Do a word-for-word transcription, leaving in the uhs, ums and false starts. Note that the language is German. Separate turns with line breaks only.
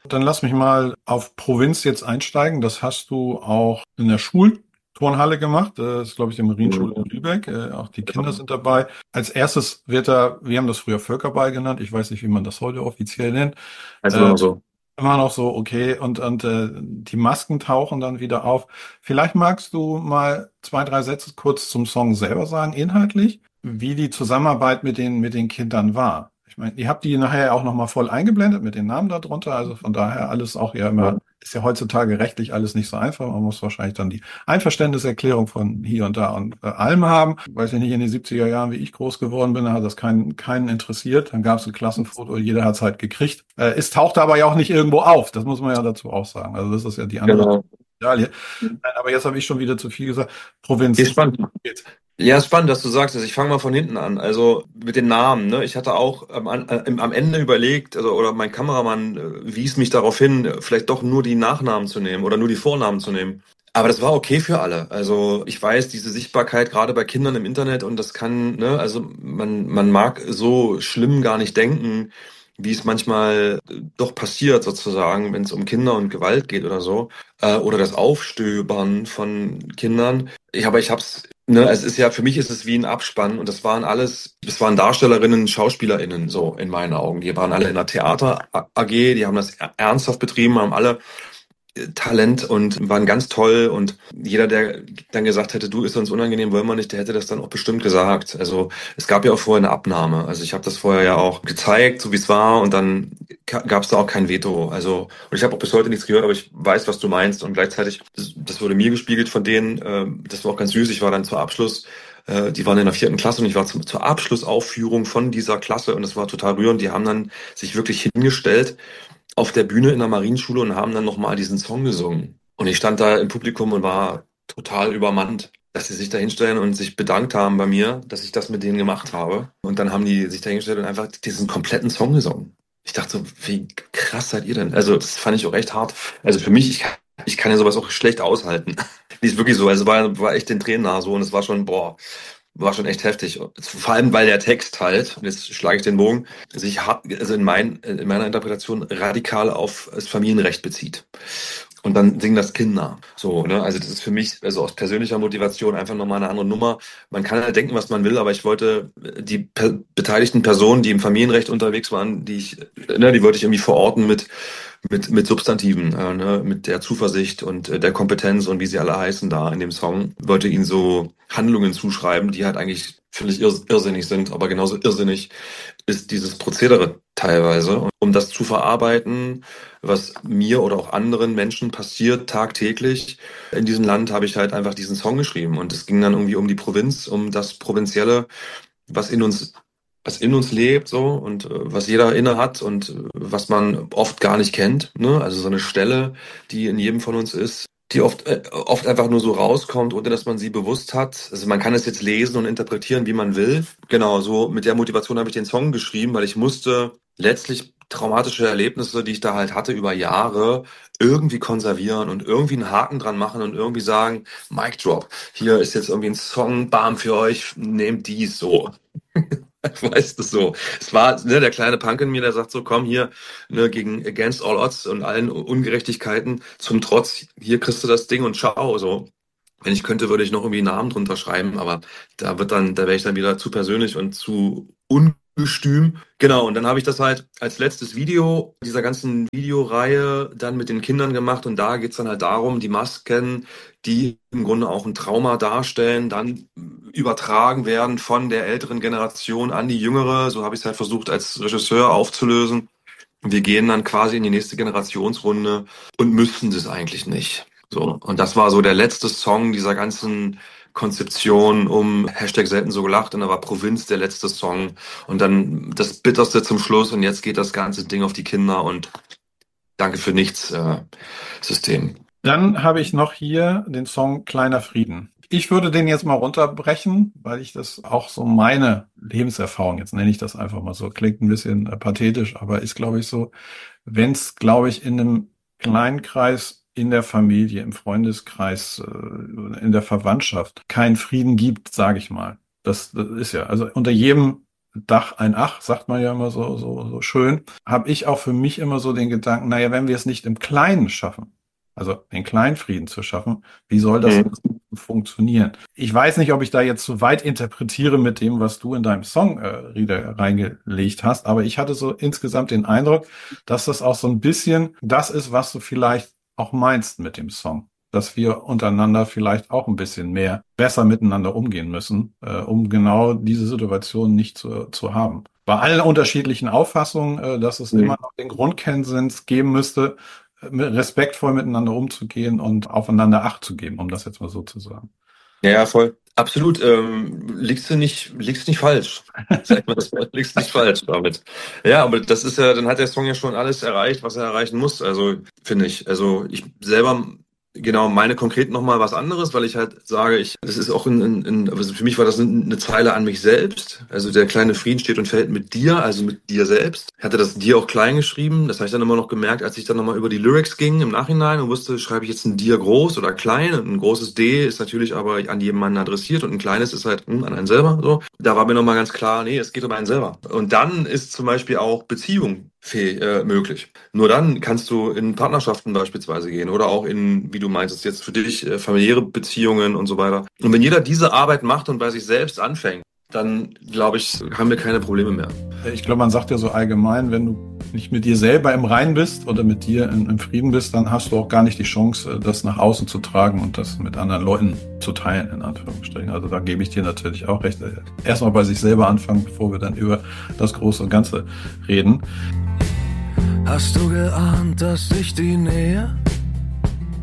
Dann lass mich mal auf Provinz jetzt einsteigen. Das hast du auch in der Schulturnhalle gemacht. Das ist, glaube ich, die Marienschule in
Mhm.
Lübeck. Äh, Auch die Kinder
Genau.
sind dabei. Als erstes wird da, wir haben das früher Völkerball genannt. Ich weiß nicht, wie man das heute offiziell nennt.
Also immer
Äh,
noch so.
Immer noch so, okay. Und, und äh, die Masken tauchen dann wieder auf. Vielleicht magst du mal zwei, drei Sätze kurz zum Song selber sagen, inhaltlich, wie die Zusammenarbeit mit den, mit den Kindern war. Ich meine, ihr habt die nachher ja auch nochmal voll eingeblendet mit den Namen darunter. Also von daher alles auch ja immer,
Ja.
ist ja heutzutage rechtlich alles nicht so einfach. Man muss wahrscheinlich dann die Einverständniserklärung von hier und da und äh, allem haben. Weiß ich nicht, in den siebziger Jahren, wie ich groß geworden bin, da hat das keinen, keinen interessiert. Dann gab es ein Klassenfoto, jeder hat es halt gekriegt. Äh, es tauchte aber ja auch nicht irgendwo auf. Das muss man ja dazu auch sagen. Also das ist ja die andere
Genau.
Medaille. Nein, aber jetzt habe ich schon wieder zu viel gesagt. Provinz.
Ist spannend.
Jetzt.
Ja, ist spannend, dass du sagst. Also ich fange mal von hinten an. Also mit den Namen. Ne? Ich hatte auch am, An- äh, am Ende überlegt, also, oder mein Kameramann äh, wies mich darauf hin, äh, vielleicht doch nur die Nachnamen zu nehmen oder nur die Vornamen zu nehmen. Aber das war okay für alle. Also ich weiß, diese Sichtbarkeit gerade bei Kindern im Internet und das kann, ne, also man, man mag so schlimm gar nicht denken, wie es manchmal äh, doch passiert sozusagen, wenn es um Kinder und Gewalt geht oder so, äh, oder das Aufstöbern von Kindern. Ich, aber ich habe es, ne, es ist ja, für mich ist es wie ein Abspann und das waren alles, das waren Darstellerinnen, SchauspielerInnen, so in meinen Augen. Die waren alle in der Theater A G, die haben das ernsthaft betrieben, haben alle Talent und waren ganz toll und jeder, der dann gesagt hätte, du, ist uns unangenehm, wollen wir nicht, der hätte das dann auch bestimmt gesagt. Also es gab ja auch vorher eine Abnahme. Also ich habe das vorher ja auch gezeigt, so wie es war und dann gab es da auch kein Veto. Also und ich habe auch bis heute nichts gehört, aber ich weiß, was du meinst und gleichzeitig, das, das wurde mir gespiegelt von denen, äh, das war auch ganz süß, ich war dann zur Abschluss, äh, die waren in der vierten Klasse und ich war zum, zur Abschlussaufführung von dieser Klasse und das war total rührend. Die haben dann sich wirklich hingestellt auf der Bühne in der Marienschule und haben dann nochmal diesen Song gesungen. Und ich stand da im Publikum und war total übermannt, dass sie sich da hinstellen und sich bedankt haben bei mir, dass ich das mit denen gemacht habe. Und dann haben die sich da hingestellt und einfach diesen kompletten Song gesungen. Ich dachte so, wie krass seid ihr denn? Also das fand ich auch echt hart. Also für mich, ich, ich kann ja sowas auch schlecht aushalten. Die ist wirklich so, also war, war echt den Tränen nahe so und es war schon, boah, war schon echt heftig. Vor allem, weil der Text halt, und jetzt schlage ich den Bogen, sich hart, also in, mein, in meiner Interpretation radikal auf das Familienrecht bezieht. Und dann singen das Kinder. So, ne? Also das ist für mich, also aus persönlicher Motivation einfach nochmal eine andere Nummer. Man kann halt denken, was man will, aber ich wollte die per beteiligten Personen, die im Familienrecht unterwegs waren, die ich, ne, die wollte ich irgendwie verorten mit mit, mit Substantiven, äh, ne, mit der Zuversicht und äh, der Kompetenz und wie sie alle heißen da in dem Song, wollte ihnen so Handlungen zuschreiben, die halt eigentlich völlig irrs irrsinnig sind, aber genauso irrsinnig ist dieses Prozedere teilweise. Und um das zu verarbeiten, was mir oder auch anderen Menschen passiert tagtäglich in diesem Land, habe ich halt einfach diesen Song geschrieben. Und es ging dann irgendwie um die Provinz, um das Provinzielle, was in uns was in uns lebt, so und äh, was jeder inne hat und äh, was man oft gar nicht kennt, ne? Also so eine Stelle, die in jedem von uns ist, die oft äh, oft einfach nur so rauskommt, ohne dass man sie bewusst hat. Also man kann es jetzt lesen und interpretieren, wie man will. Genau, so mit der Motivation habe ich den Song geschrieben, weil ich musste letztlich traumatische Erlebnisse, die ich da halt hatte über Jahre, irgendwie konservieren und irgendwie einen Haken dran machen und irgendwie sagen, Mic Drop, hier ist jetzt irgendwie ein Song, bam, für euch, nehmt dies so. Weißt du so. Es war ne, der kleine Punk in mir, der sagt so, komm hier, ne, gegen Against All Odds und allen Ungerechtigkeiten zum Trotz, hier kriegst du das Ding und ciao, so. Wenn ich könnte, würde ich noch irgendwie einen Namen drunter schreiben, aber da wird dann, da wäre ich dann wieder zu persönlich und zu ungestüm. Genau, und dann habe ich das halt als letztes Video dieser ganzen Videoreihe dann mit den Kindern gemacht und da geht's dann halt darum, die Masken, die im Grunde auch ein Trauma darstellen, dann übertragen werden von der älteren Generation an die jüngere. So habe ich es halt versucht als Regisseur aufzulösen. Wir gehen dann quasi in die nächste Generationsrunde und müssten das eigentlich nicht. So. Und das war so der letzte Song dieser ganzen Konzeption um Hashtag selten so gelacht und da war Provinz der letzte Song und dann das Bitterste zum Schluss und jetzt geht das ganze Ding auf die Kinder und danke für nichts, äh, System.
Dann habe ich noch hier den Song Kleiner Frieden. Ich würde den jetzt mal runterbrechen, weil ich das auch so meine Lebenserfahrung, jetzt nenne ich das einfach mal so, klingt ein bisschen äh, pathetisch, aber ist, glaube ich, so, wenn es, glaube ich, in einem kleinen Kreis, in der Familie, im Freundeskreis, äh, in der Verwandtschaft keinen Frieden gibt, sage ich mal. Das, das ist ja, also unter jedem Dach ein Ach, sagt man ja immer so, so, so schön, habe ich auch für mich immer so den Gedanken, naja, wenn wir es nicht im Kleinen schaffen, also den Kleinfrieden zu schaffen, wie soll das
Mhm.
funktionieren? Ich weiß nicht, ob ich da jetzt zu weit interpretiere mit dem, was du in deinem Song äh, Rieder, reingelegt hast, aber ich hatte so insgesamt den Eindruck, dass das auch so ein bisschen das ist, was du vielleicht auch meinst mit dem Song. Dass wir untereinander vielleicht auch ein bisschen mehr besser miteinander umgehen müssen, äh, um genau diese Situation nicht zu, zu haben. Bei allen unterschiedlichen Auffassungen, äh, dass es immer
Mhm.
noch den Grundkonsens geben müsste, äh, mit- respektvoll miteinander umzugehen und aufeinander Acht zu geben, um das jetzt mal so zu sagen.
Ja, ja, voll. Absolut. Ähm, liegst du nicht, liegst nicht falsch. Sag mal, das Wort, liegst nicht falsch damit. Ja, aber das ist ja, dann hat der Song ja schon alles erreicht, was er erreichen muss. Also, finde ich. Also, ich selber, genau, meine konkret nochmal was anderes, weil ich halt sage, ich, das ist auch ein, ein, ein also für mich war das eine Zeile an mich selbst. Also, der kleine Frieden steht und fällt mit dir, also mit dir selbst. Ich hatte das dir auch klein geschrieben. Das habe ich dann immer noch gemerkt, als ich dann nochmal über die Lyrics ging im Nachhinein und wusste, schreibe ich jetzt ein dir groß oder klein. Und ein großes D ist natürlich aber an jemanden adressiert und ein kleines ist halt hm, an einen selber. So. Da war mir nochmal ganz klar, nee, es geht um einen selber. Und dann ist zum Beispiel auch Beziehung fäh- äh, möglich. Nur dann kannst du in Partnerschaften beispielsweise gehen oder auch in, wie du meintest, jetzt für dich äh, familiäre Beziehungen und so weiter. Und wenn jeder diese Arbeit macht und bei sich selbst anfängt, dann glaube ich, haben wir keine Probleme mehr.
Ich glaube, man sagt ja so allgemein, wenn du nicht mit dir selber im Reinen bist oder mit dir in, im Frieden bist, dann hast du auch gar nicht die Chance, das nach außen zu tragen und das mit anderen Leuten zu teilen, in Anführungsstrichen. Also da gebe ich dir natürlich auch recht. Erstmal bei sich selber anfangen, bevor wir dann über das Große und Ganze reden.
Hast du geahnt, dass sich die Nähe